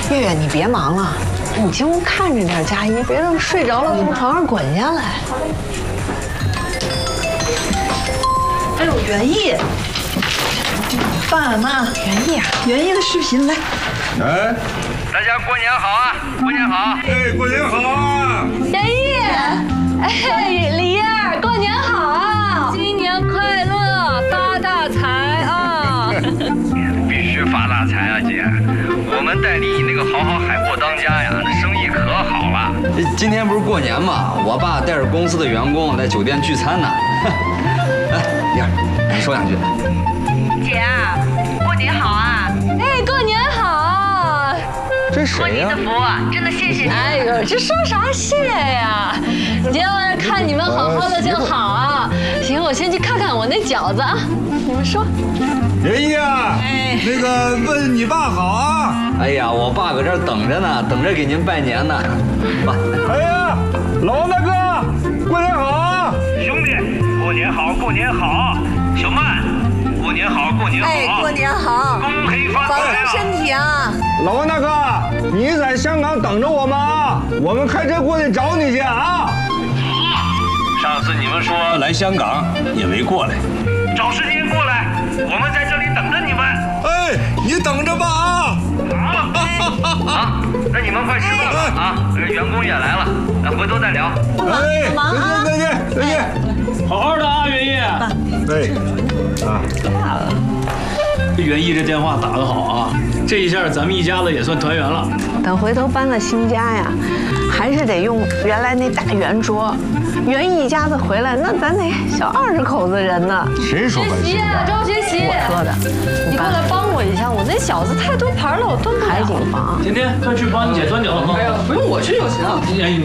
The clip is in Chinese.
月月，你别忙了，你进屋看着点佳怡，别等睡着了从床上滚下来。 哎呦，袁毅，爸妈，袁毅的视频来。 哎， 大家过年好啊！过年好！ 哎，过年好啊！ 袁毅，哎，李燕儿，过年好啊！新年快乐，发大财啊！ 必须发大财啊，姐！我们代理那个好好海货当家呀，那生意可好了。 今天不是过年嘛，我爸带着公司的员工在酒店聚餐呢。来，燕儿，你说两句。 姐啊，过年好啊！ 哎，过年好！ 这谁呀？ 托您的福，真的谢谢您。 哎呦，这说啥谢呀？今天晚上看你们好好的就好啊。行，我先去看看我那饺子啊。你们说。 仁义啊，那个问你爸好啊。 哎呀，我爸搁这儿等着呢，等着给您拜年呢。爸。 哎呀，老王大哥，过年好啊！ 兄弟，过年好，过年好！小曼，过年好，过年好！ 哎，过年好， 恭喜发保财啊！ 重身体啊！ 老王大哥，你在香港等着我们啊，我们开车过去找你去啊。 上次你们说来香港也没过来，找时间过来，我们在这里等着你们。 哎，你等着吧啊！ 好，那你们快吃饭吧啊！员工也来了，那回头再聊。 哎，再见，再见。 好好的啊，袁毅。 哎，啊， 袁毅这电话打得好啊，这一下咱们一家子也算团圆了。 等回头搬了新家呀，还是得用原来那大圆桌。袁毅一家子回来，那咱得小20口子人呢。 谁说搬新家？ 周学习， 我说的， 你过来帮我一下，我那饺子太多盘了，我炖不了。 海景房。 甜甜，快去帮你姐端饺子。 哎呀，不用我去就行。 哎，